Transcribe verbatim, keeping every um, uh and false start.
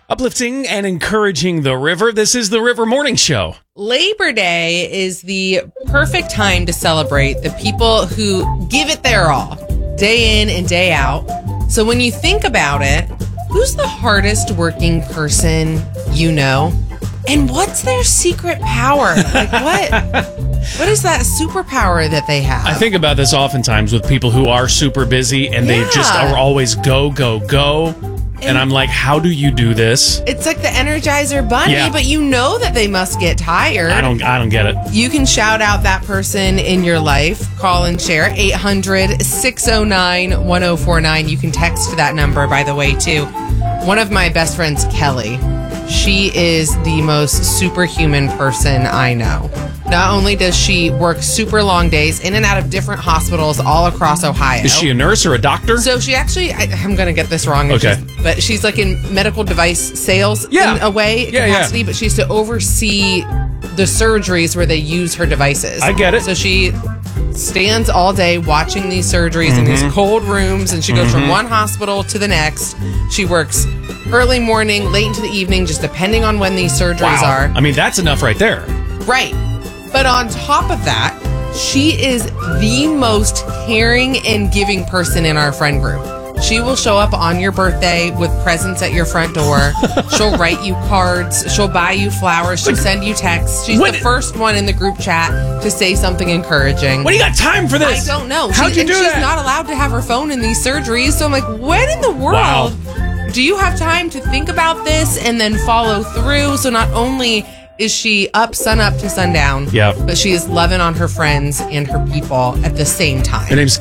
Uplifting and encouraging the river. This is the River Morning Show. Labor Day is the perfect time to celebrate the people who give it their all, day in and day out. So when you think about it, who's the hardest working person you know? And what's their secret power? Like what? What is that superpower that they have? I think about this oftentimes with people who are super busy and they Yeah. just are always go, go, go. And, And- I'm like, how do you do this? It's like the Energizer Bunny, Yeah. but you know that they must get tired. I don't I don't get it. You can shout out that person in your life. Call and share eight hundred, six oh nine, one oh four nine. You can text that number, by the way, too. One of my best friends, Kelly, she is the most superhuman person I know. Not only does she work super long days in and out of different hospitals all across Ohio. Is she a nurse or a doctor? So she actually, I, I'm going to get this wrong. Okay. she's- But she's like in medical device sales Yeah. in a way, Yeah, capacity, yeah. but she's to oversee the surgeries where they use her devices. I get it. So she stands all day watching these surgeries in Mm-hmm. these cold rooms, and she goes from one hospital to the next. She works early morning, late into the evening, just depending on when these surgeries Wow. are. I mean, that's enough right there. Right. But on top of that, she is the most caring and giving person in our friend group. She will show up on your birthday with presents at your front door. She'll write you cards. She'll buy you flowers. She'll send you texts. She's What- the first one in the group chat to say something encouraging. What do you got time for I this? don't know. How'd She- you and do she's that? not allowed to have her phone in these surgeries. So I'm like, when in the world do you have time to think about this and then follow through? So not only is she up sun up to sundown, Yep. but she is loving on her friends and her people at the same time. Her name's